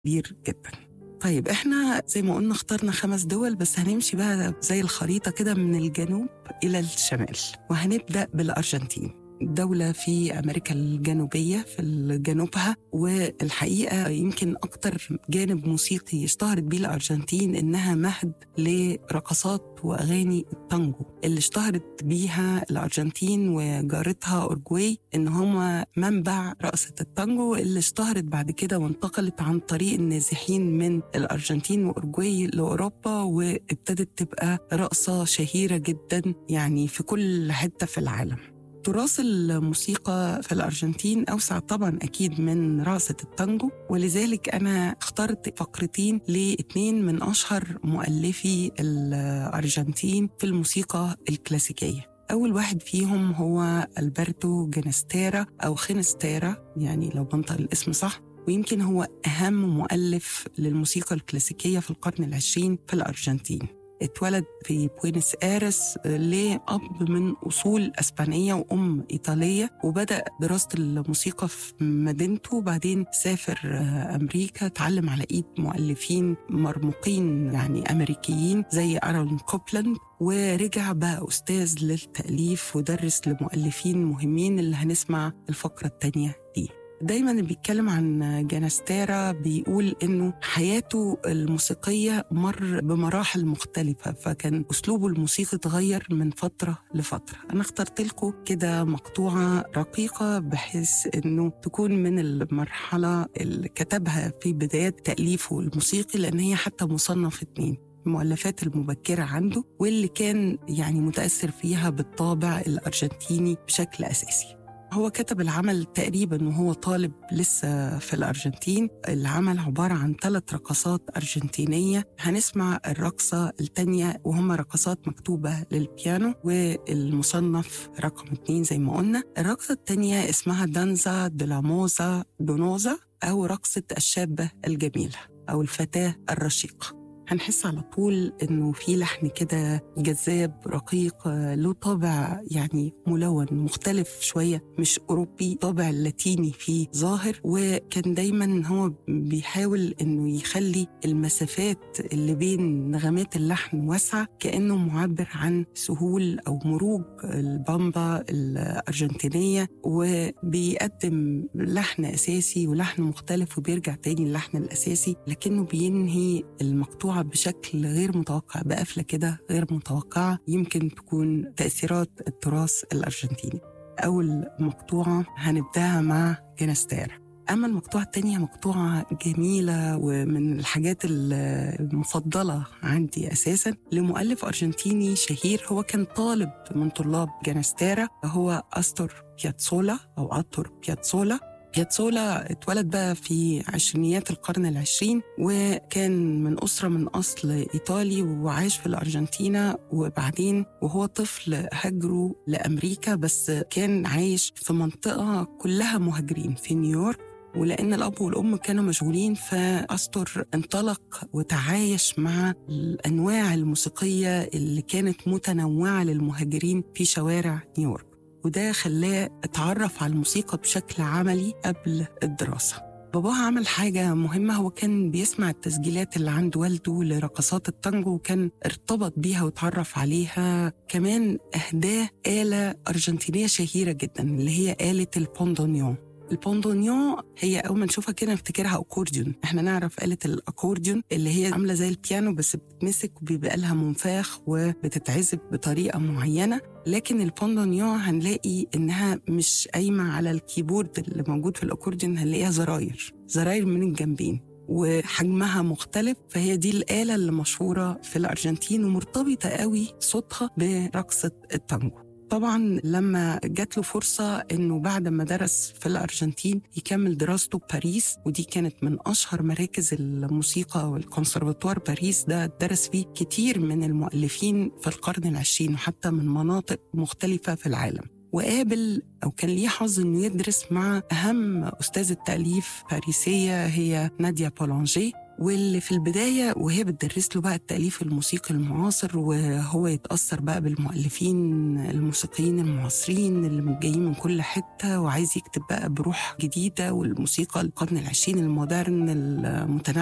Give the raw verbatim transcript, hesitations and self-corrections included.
كبير جدا. طيب إحنا زي ما قلنا اخترنا خمس دول، بس هنمشي بقى زي الخريطة كده من الجنوب إلى الشمال، وهنبدأ بالأرجنتين، دولة في أمريكا الجنوبية في جنوبها. والحقيقة يمكن أكتر جانب موسيقي اشتهرت بيه الأرجنتين إنها مهد لرقصات وأغاني التانجو اللي اشتهرت بيها الأرجنتين وجارتها أورجواي، إن هما منبع رقصة التانجو اللي اشتهرت بعد كده وانتقلت عن طريق النازحين من الأرجنتين وأورجواي لأوروبا، وابتدت تبقى رقصة شهيرة جدا يعني في كل حتة في العالم. تراث الموسيقى في الأرجنتين أوسع طبعاً أكيد من رقصة التانجو، ولذلك أنا اخترت فقرتين لاتنين من أشهر مؤلفي الأرجنتين في الموسيقى الكلاسيكية. أول واحد فيهم هو ألبرتو جينستيرا أو خينستيرا، يعني لو بنطق الاسم صح، ويمكن هو أهم مؤلف للموسيقى الكلاسيكية في القرن العشرين في الأرجنتين. اتولد في بوينس آيرس لأب من أصول أسبانية وأم إيطالية، وبدأ دراسة الموسيقى في مدينته، وبعدين سافر أمريكا تعلم على إيد مؤلفين مرموقين يعني أمريكيين زي أرون كوبلاند، ورجع بقى أستاذ للتأليف ودرس لمؤلفين مهمين اللي هنسمع الفقرة التانية دي. دايماً اللي بيتكلم عن جينستيرا بيقول إنه حياته الموسيقية مر بمراحل مختلفة، فكان أسلوبه الموسيقي تغير من فترة لفترة. أنا اخترت لكم كده مقطوعة رقيقة بحيث إنه تكون من المرحلة اللي كتبها في بدايات تأليفه الموسيقي، لأن هي حتى مصنف اتنين المؤلفات المبكرة عنده، واللي كان يعني متأثر فيها بالطابع الأرجنتيني بشكل أساسي. هو كتب العمل تقريباً وهو طالب لسه في الأرجنتين. العمل عبارة عن ثلاث رقصات أرجنتينية. هنسمع الرقصة التانية وهم رقصات مكتوبة للبيانو، والمصنف رقم اتنين زي ما قلنا. الرقصة التانية اسمها دانزا دلاموزا دونوزا أو رقصة الشابة الجميلة أو الفتاة الرشيقة. هنحس على طول إنه في لحن كده جذاب رقيق له طابع يعني ملون مختلف شوية، مش أوروبي، طابع اللاتيني فيه ظاهر. وكان دايما هو بيحاول إنه يخلي المسافات اللي بين نغمات اللحن واسعة، كأنه معبر عن سهول أو مروج البامبا الأرجنتينية، وبيقدم لحن أساسي ولحن مختلف وبيرجع تاني اللحن الأساسي، لكنه بينهي المقطوعة بشكل غير متوقع، بقفلة كده غير متوقعة، يمكن تكون تأثيرات التراث الأرجنتيني. أول مقطوعة هنبدأها مع جينستيرا. أما المقطوعة التانية مقطوعة جميلة ومن الحاجات المفضلة عندي أساساً لمؤلف أرجنتيني شهير، هو كان طالب من طلاب جينستيرا، هو أستور بياتسولا أو أتور بياتسولا. بياتسولا اتولد بقى في عشرينيات القرن العشرين، وكان من أسرة من أصل إيطالي وعاش في الأرجنتين، وبعدين وهو طفل هاجروا لأمريكا، بس كان عايش في منطقة كلها مهاجرين في نيويورك. ولأن الأب والأم كانوا مشغولين، فأستور انطلق وتعايش مع الأنواع الموسيقية اللي كانت متنوعة للمهاجرين في شوارع نيويورك، وده خلاه اتعرف على الموسيقى بشكل عملي قبل الدراسة. باباه عمل حاجة مهمة، هو كان بيسمع التسجيلات اللي عند والده لرقصات التانجو، وكان ارتبط بيها وتعرف عليها. كمان أهداه آلة أرجنتينية شهيرة جدا اللي هي آلة البوندونيون. البوندونيون هي أول ما نشوفها كده نفتكرها أكورديون. احنا نعرف آلة الأكورديون اللي هي عاملة زي البيانو بس بتتمسك وبيبقى لها منفاخ وبتتعزف بطريقة معينة، لكن البوندونيون هنلاقي إنها مش قايمة على الكيبورد اللي موجود في الأكورديون، هنلاقيها زراير زراير من الجنبين وحجمها مختلف. فهي دي الآلة اللي مشهورة في الأرجنتين ومرتبطة قوي صوتها برقصة التانجو. طبعاً لما جات له فرصة إنه بعد ما درس في الأرجنتين يكمل دراسته بباريس، ودي كانت من أشهر مراكز الموسيقى، والكونسرفاتوار باريس ده درس فيه كتير من المؤلفين في القرن العشرين وحتى من مناطق مختلفة في العالم. وقابل أو كان ليه حظ إنه يدرس مع أهم أستاذة تأليف باريسية هي ناديا بولانجي، واللي في البداية وهي بتدرس له بقى التأليف الموسيقي المعاصر، وهو يتأثر بقى بالمؤلفين الموسيقيين المعاصرين اللي جايين من كل حتة، وعايز يكتب بقى بروح جديدة والموسيقى القرن العشرين المودرن المتنوع